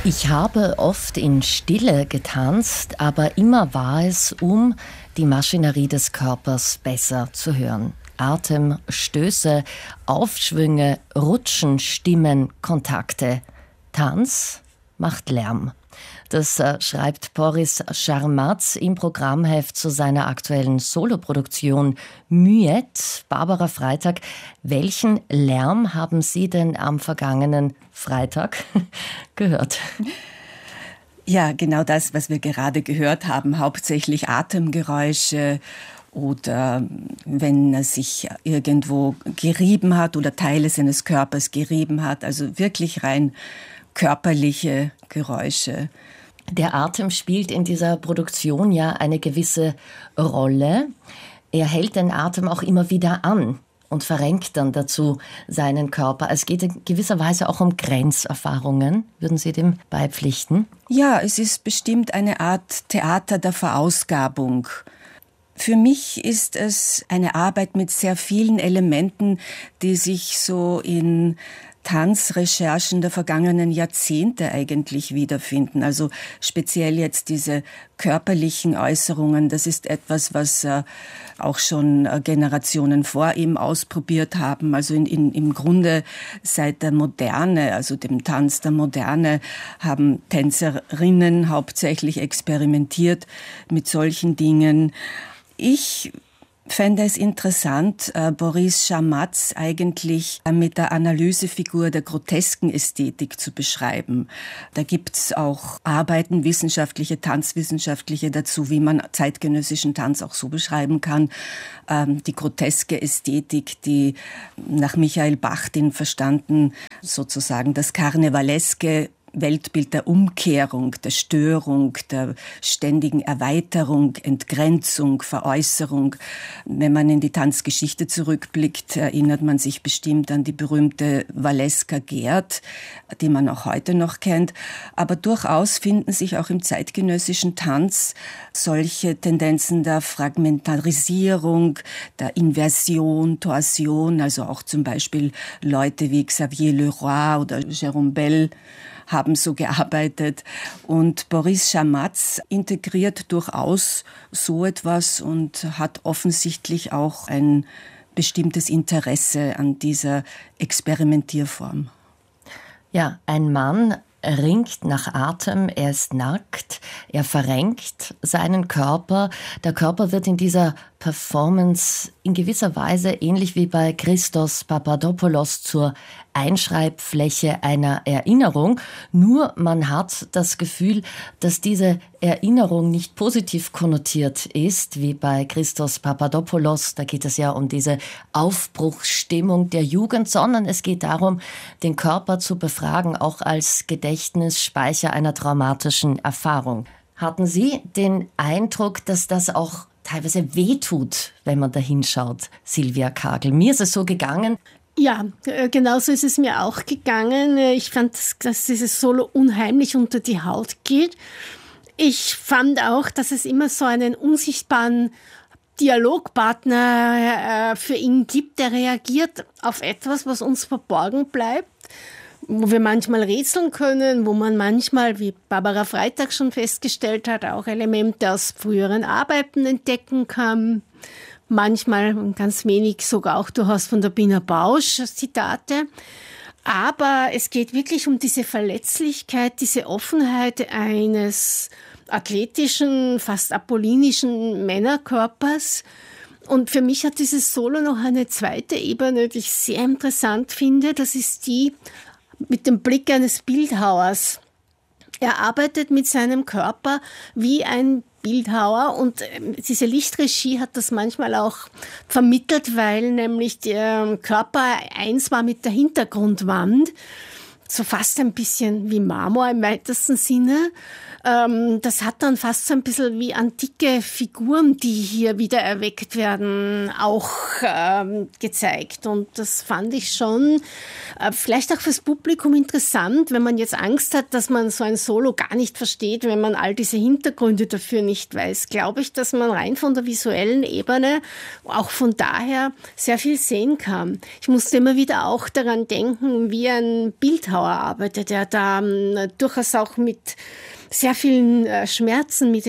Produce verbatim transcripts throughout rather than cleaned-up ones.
Ich habe oft in Stille getanzt, aber immer war es, um die Maschinerie des Körpers besser zu hören. Atem, Stöße, Aufschwünge, Rutschen, Stimmen, Kontakte. Tanz macht Lärm. Das äh, schreibt Boris Charmatz im Programmheft zu seiner aktuellen Soloproduktion Muette. Barbara Freitag, welchen Lärm haben Sie denn am vergangenen Freitag gehört? Ja, genau das, was wir gerade gehört haben, hauptsächlich Atemgeräusche oder wenn er sich irgendwo gerieben hat oder Teile seines Körpers gerieben hat, also wirklich rein körperliche Geräusche. Der Atem spielt in dieser Produktion ja eine gewisse Rolle. Er hält den Atem auch immer wieder an und verrenkt dann dazu seinen Körper. Es geht in gewisser Weise auch um Grenzerfahrungen. Würden Sie dem beipflichten? Ja, es ist bestimmt eine Art Theater der Verausgabung. Für mich ist es eine Arbeit mit sehr vielen Elementen, die sich so in Tanzrecherchen der vergangenen Jahrzehnte eigentlich wiederfinden. Also speziell jetzt diese körperlichen Äußerungen, das ist etwas, was äh, auch schon äh, Generationen vor ihm ausprobiert haben. Also in, in, im Grunde seit der Moderne, also dem Tanz der Moderne, haben Tänzerinnen hauptsächlich experimentiert mit solchen Dingen. Ich fände es interessant, äh, Boris Charmatz eigentlich äh, mit der Analysefigur der grotesken Ästhetik zu beschreiben. Da gibt's auch Arbeiten, wissenschaftliche, tanzwissenschaftliche dazu, wie man zeitgenössischen Tanz auch so beschreiben kann. Ähm, die groteske Ästhetik, die nach Michael Bachtin verstanden sozusagen das Karnevaleske Weltbild der Umkehrung, der Störung, der ständigen Erweiterung, Entgrenzung, Veräußerung. Wenn man in die Tanzgeschichte zurückblickt, erinnert man sich bestimmt an die berühmte Valeska Gerd, die man auch heute noch kennt. Aber durchaus finden sich auch im zeitgenössischen Tanz solche Tendenzen der Fragmentarisierung, der Inversion, Torsion, also auch zum Beispiel Leute wie Xavier Leroy oder Jérôme Bel haben so gearbeitet. Und Boris Charmatz integriert durchaus so etwas und hat offensichtlich auch ein bestimmtes Interesse an dieser Experimentierform. Ja, ein Mann ringt nach Atem, er ist nackt, er verrenkt seinen Körper. Der Körper wird in dieser Performance in gewisser Weise ähnlich wie bei Christos Papadopoulos zur Einschreibfläche einer Erinnerung. Nur man hat das Gefühl, dass diese Erinnerung nicht positiv konnotiert ist, wie bei Christos Papadopoulos. Da geht es ja um diese Aufbruchsstimmung der Jugend, sondern es geht darum, den Körper zu befragen, auch als Gedächtnisspeicher einer traumatischen Erfahrung. Hatten Sie den Eindruck, dass das auch teilweise wehtut, wenn man da hinschaut, Silvia Kagel? Mir ist es so gegangen. Ja, genauso ist es mir auch gegangen. Ich fand, dass dieses Solo unheimlich unter die Haut geht. Ich fand auch, dass es immer so einen unsichtbaren Dialogpartner äh, für ihn gibt, der reagiert auf etwas, was uns verborgen bleibt, wo wir manchmal rätseln können, wo man manchmal, wie Barbara Freitag schon festgestellt hat, auch Elemente aus früheren Arbeiten entdecken kann. Manchmal, und ganz wenig sogar auch durchaus von der Bina Bausch, Zitate. Aber es geht wirklich um diese Verletzlichkeit, diese Offenheit eines athletischen, fast apollinischen Männerkörpers. Und für mich hat dieses Solo noch eine zweite Ebene, die ich sehr interessant finde. Das ist die mit dem Blick eines Bildhauers. Er arbeitet mit seinem Körper wie ein Bildhauer und diese Lichtregie hat das manchmal auch vermittelt, weil nämlich der Körper eins war mit der Hintergrundwand, so fast ein bisschen wie Marmor im weitesten Sinne. Das hat dann fast so ein bisschen wie antike Figuren, die hier wieder erweckt werden, auch ähm, gezeigt. Und das fand ich schon äh, vielleicht auch fürs Publikum interessant, wenn man jetzt Angst hat, dass man so ein Solo gar nicht versteht, wenn man all diese Hintergründe dafür nicht weiß. Glaube ich, dass man rein von der visuellen Ebene auch von daher sehr viel sehen kann. Ich musste immer wieder auch daran denken, wie ein Bildhauer Bildhauer arbeitet. Er hat da ähm, durchaus auch mit sehr vielen äh, Schmerzen, mit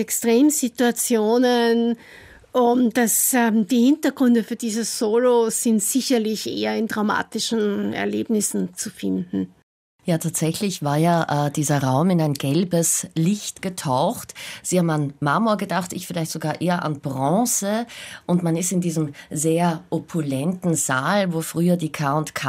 Extremsituationen. Und das, ähm, die Hintergründe für dieses Solo sind sicherlich eher in traumatischen Erlebnissen zu finden. Ja, tatsächlich war ja äh, dieser Raum in ein gelbes Licht getaucht. Sie haben an Marmor gedacht, ich vielleicht sogar eher an Bronze. Und man ist in diesem sehr opulenten Saal, wo früher die K und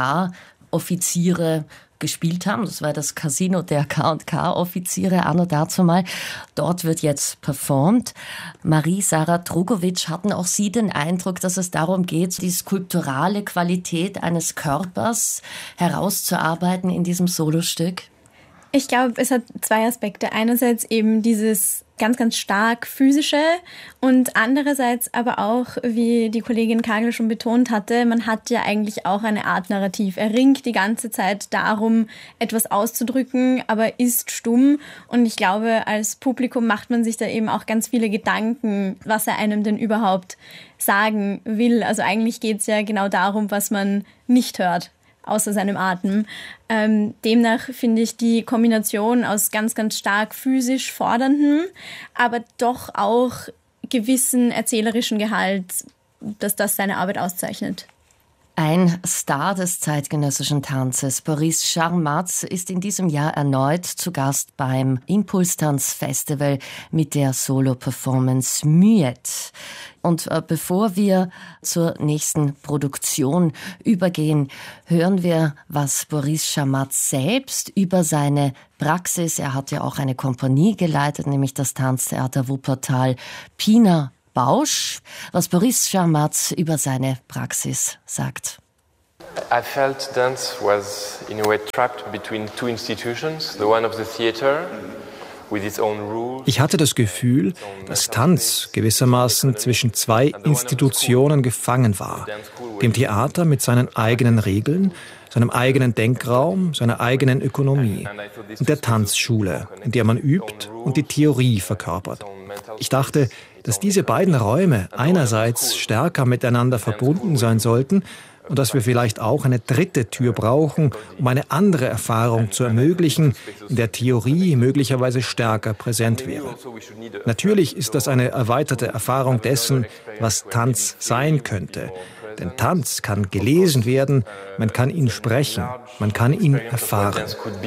K-Offiziere gespielt haben. Das war das Casino der K und K-Offiziere, anno dazumal. Dort wird jetzt performt. Marie-Sarah Drugovic, hatten auch Sie den Eindruck, dass es darum geht, die skulpturale Qualität eines Körpers herauszuarbeiten in diesem Solostück? Ich glaube, es hat zwei Aspekte. Einerseits eben dieses ganz, ganz stark physische und andererseits aber auch, wie die Kollegin Kagel schon betont hatte, man hat ja eigentlich auch eine Art Narrativ. Er ringt die ganze Zeit darum, etwas auszudrücken, aber ist stumm. Und ich glaube, als Publikum macht man sich da eben auch ganz viele Gedanken, was er einem denn überhaupt sagen will. Also eigentlich geht es ja genau darum, was man nicht hört, außer seinem Atem. Ähm, demnach finde ich die Kombination aus ganz, ganz stark physisch fordernden, aber doch auch gewissen erzählerischen Gehalt, dass das seine Arbeit auszeichnet. Ein Star des zeitgenössischen Tanzes, Boris Charmatz, ist in diesem Jahr erneut zu Gast beim Impulstanz-Festival mit der Solo-Performance Muet. Und äh, bevor wir zur nächsten Produktion übergehen, hören wir, was Boris Charmatz selbst über seine Praxis, er hat ja auch eine Kompanie geleitet, nämlich das Tanztheater Wuppertal, Pina Bausch, was Boris Charmatz über seine Praxis sagt. I felt dance was in a way trapped between two institutions, the one of the theater with its own rules. Ich hatte das Gefühl, dass Tanz gewissermaßen zwischen zwei Institutionen gefangen war. Dem Theater mit seinen eigenen Regeln, seinem eigenen Denkraum, seiner eigenen Ökonomie und der Tanzschule, in der man übt und die Theorie verkörpert. Ich dachte, dass diese beiden Räume einerseits stärker miteinander verbunden sein sollten und dass wir vielleicht auch eine dritte Tür brauchen, um eine andere Erfahrung zu ermöglichen, in der Theorie möglicherweise stärker präsent wäre. Natürlich ist das eine erweiterte Erfahrung dessen, was Tanz sein könnte. Denn Tanz kann gelesen werden, man kann ihn sprechen, man kann ihn erfahren.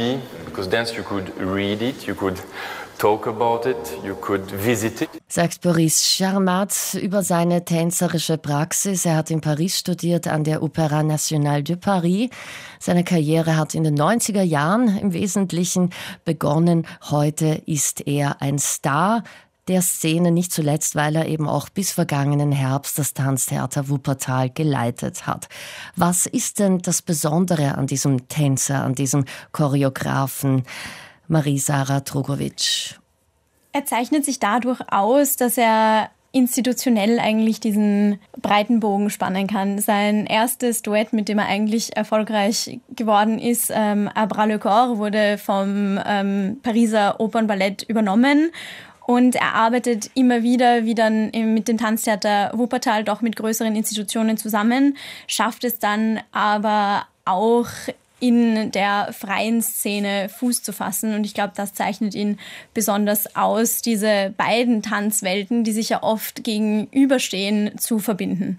Talk about it, you could visit it. Sagt Boris Charmatz über seine tänzerische Praxis. Er hat in Paris studiert an der Opéra Nationale de Paris. Seine Karriere hat in den neunziger Jahren im Wesentlichen begonnen. Heute ist er ein Star der Szene, nicht zuletzt, weil er eben auch bis vergangenen Herbst das Tanztheater Wuppertal geleitet hat. Was ist denn das Besondere an diesem Tänzer, an diesem Choreografen? Marie-Sarah Drugovic. Er zeichnet sich dadurch aus, dass er institutionell eigentlich diesen breiten Bogen spannen kann. Sein erstes Duett, mit dem er eigentlich erfolgreich geworden ist, ähm, À bras le corps, wurde vom ähm, Pariser Opernballett übernommen. Und er arbeitet immer wieder, wie dann mit dem Tanztheater Wuppertal, doch mit größeren Institutionen zusammen, schafft es dann aber auch in der freien Szene Fuß zu fassen. Und ich glaube, das zeichnet ihn besonders aus, diese beiden Tanzwelten, die sich ja oft gegenüberstehen, zu verbinden.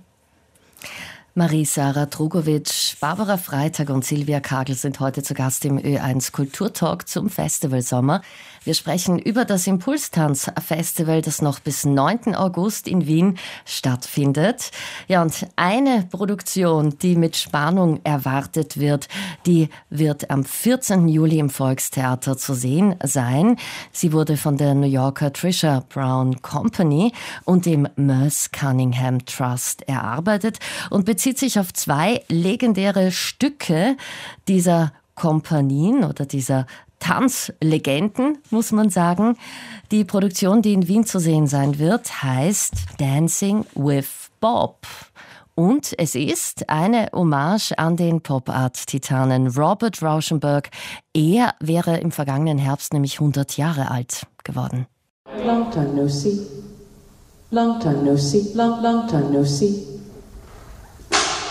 Marie-Sarah Drugovic, Barbara Freitag und Silvia Kagel sind heute zu Gast im Ö eins Kulturtalk zum Festivalsommer. Wir sprechen über das Impulstanz-Festival, das noch bis neunten August in Wien stattfindet. Ja, und eine Produktion, die mit Spannung erwartet wird, die wird am vierzehnten Juli im Volkstheater zu sehen sein. Sie wurde von der New Yorker Trisha Brown Company und dem Merce Cunningham Trust erarbeitet und bezieht sich auf zwei legendäre Stücke dieser Kompanien oder dieser Tanzlegenden, muss man sagen. Die Produktion, die in Wien zu sehen sein wird, heißt Dancing with Bob. Und es ist eine Hommage an den Pop-Art-Titanen Robert Rauschenberg. Er wäre im vergangenen Herbst nämlich hundert Jahre alt geworden. Long time no see, long time no see, long, long time no see.